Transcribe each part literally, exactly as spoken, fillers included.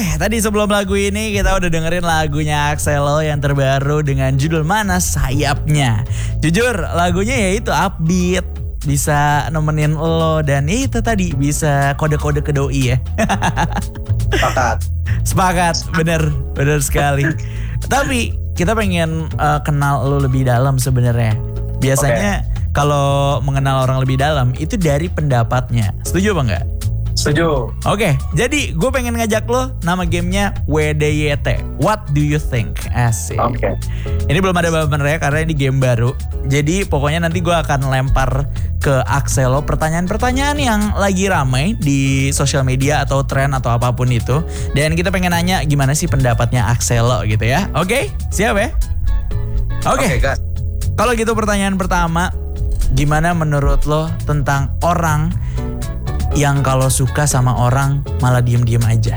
tadi sebelum lagu ini kita udah dengerin lagunya Axelo yang terbaru dengan judul Mana Sayapnya. Jujur lagunya ya itu upbeat, bisa nemenin lo dan itu tadi bisa kode-kode ke doi ya. Sepakat. Sepakat, bener, bener sekali. Tapi kita pengen uh, kenal lo lebih dalam sebenarnya. Biasanya okay. kalau mengenal orang lebih dalam itu dari pendapatnya. Setuju apa enggak? Setuju. Oke, okay, jadi gue pengen ngajak lo, nama gamenya W D Y T. What do you think? Asik. Oke. Okay. Ini belum ada bahannya karena ini game baru. Jadi pokoknya nanti gue akan lempar ke Axelo pertanyaan-pertanyaan yang lagi ramai di sosial media atau tren atau apapun itu. Dan kita pengen nanya gimana sih pendapatnya Axelo gitu ya. Oke, okay? Siap ya? Oke. Okay. Okay, kalau gitu pertanyaan pertama, gimana menurut lo tentang orang yang kalau suka sama orang malah diem-diem aja?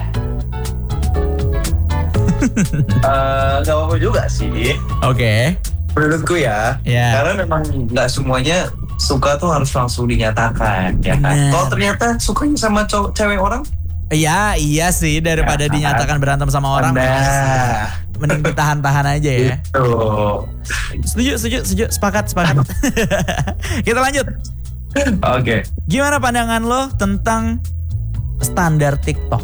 uh, gak apa-apa juga sih. Oke. Okay. Menurutku ya. Yeah. Karena memang gak semuanya suka tuh harus langsung dinyatakan. Ya kan? Kalau ternyata sukanya sama cowok, cewek orang? Iya, iya sih. Daripada ya, dinyatakan berantem sama orang. Nah. Mending ditahan-tahan aja ya. Gitu. Setuju, setuju, setuju. Sepakat, sepakat. Kita lanjut. Oke. Okay. Gimana pandangan lo tentang standar TikTok?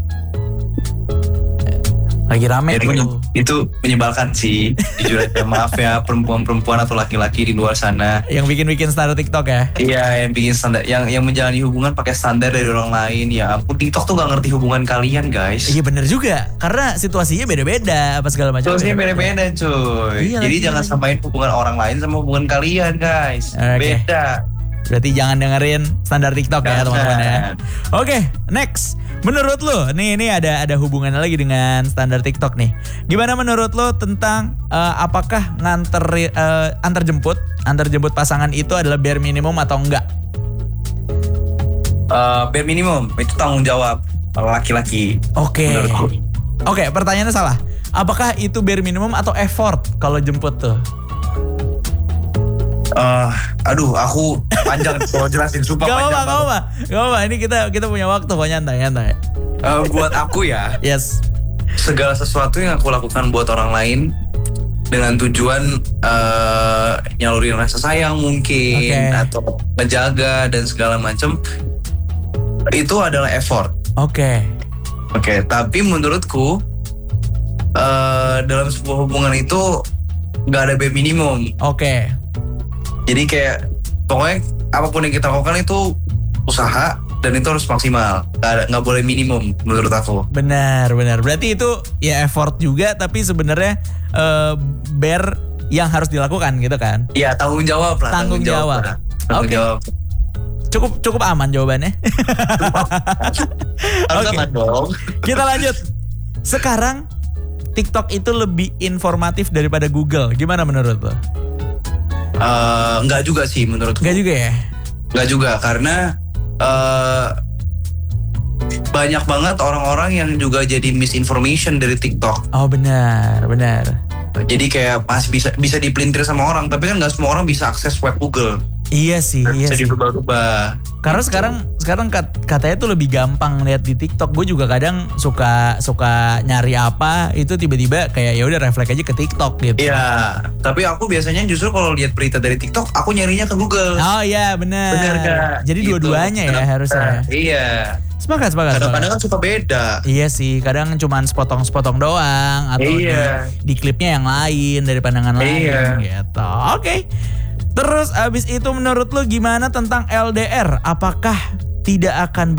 Lagi rame tuh. Menye- itu menyebalkan sih. Jujur aja, maaf ya perempuan-perempuan atau laki-laki di luar sana. Yang bikin-bikin standar TikTok ya? Iya, yang bikin standar, yang yang menjalani hubungan pakai standar dari orang lain. Ya ampun, TikTok tuh gak ngerti hubungan kalian guys. Iya bener juga, karena situasinya beda-beda apa segala macam. Situasinya beda-beda cuy. Iya, jadi jangan samain hubungan orang lain sama hubungan kalian guys. Okay. Beda. Berarti jangan dengerin standar TikTok ya teman-teman ya. Oke, okay, next. Menurut lo, nih ini ada ada hubungannya lagi dengan standar TikTok nih. Gimana menurut lo tentang uh, apakah nganter uh, antar jemput, antar jemput pasangan itu adalah bare minimum atau enggak? Uh, bare minimum itu tanggung jawab laki-laki. Oke. Okay. Oke, okay, pertanyaannya salah. Apakah itu bare minimum atau effort kalau jemput tuh? Uh, aduh, aku panjang kalau jelasin, sumpah gak panjang apa, banget. Gak apa, gak apa. Ini kita kita punya waktu kok, nyantai, nyantai. Uh, buat aku ya, yes. Segala sesuatu yang aku lakukan buat orang lain dengan tujuan uh, nyalurin rasa sayang mungkin, okay. atau ngejaga dan segala macam, itu adalah effort. Oke. Okay. Oke, okay, tapi menurutku uh, dalam sebuah hubungan itu nggak ada bare minimum. Oke. Okay. Jadi kayak pokoknya apapun yang kita lakukan itu usaha dan itu harus maksimal, nggak nggak boleh minimum menurut aku. Benar benar. Berarti itu ya effort juga, tapi sebenarnya uh, bare yang harus dilakukan gitu kan? Iya, tanggung jawab lah. Tanggung, tanggung jawab. jawab. Tanggung okay. jawab. Cukup cukup aman jawabannya. Harus okay. aman dong. Kita lanjut. Sekarang TikTok itu lebih informatif daripada Google. Gimana menurut lo? Uh, enggak juga sih menurutku. Enggak juga ya? Enggak juga, karena uh, banyak banget orang-orang yang juga jadi misinformation dari TikTok. Oh benar, benar. Jadi kayak masih bisa bisa dipelintir sama orang, tapi kan nggak semua orang bisa akses web Google. Iya sih, dan iya bisa sih. Dirubah-rubah. Karena gitu. sekarang sekarang katanya tuh lebih gampang lihat di TikTok. Gue juga kadang suka suka nyari apa itu tiba-tiba kayak ya udah refleks aja ke TikTok gitu. Iya, tapi aku biasanya justru kalau lihat berita dari TikTok aku nyarinya ke Google. Oh iya benar. Benar Kak. Jadi gitu. Dua-duanya ya Kadang, harusnya. Iya. Sepakat, sepakat. Kadang-kadang kan suka beda. Iya sih, kadang cuman sepotong-sepotong doang atau iya. di, di klipnya yang lain dari pandangan iya. lain gitu. Oke. Okay. Terus abis itu menurut lo gimana tentang L D R? Apakah tidak akan